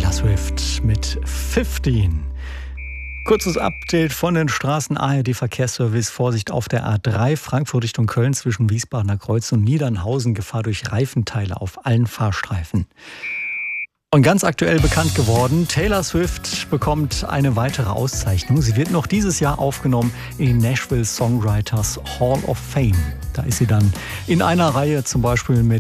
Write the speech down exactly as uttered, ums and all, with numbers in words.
Taylor Swift mit fünfzehn. Kurzes Update von den Straßen. A R D-Verkehrsservice. Vorsicht auf der A drei Frankfurt Richtung Köln zwischen Wiesbadener Kreuz und Niedernhausen. Gefahr durch Reifenteile auf allen Fahrstreifen. Und ganz aktuell bekannt geworden, Taylor Swift bekommt eine weitere Auszeichnung. Sie wird noch dieses Jahr aufgenommen in die Nashville Songwriters Hall of Fame. Da ist sie dann in einer Reihe zum Beispiel mit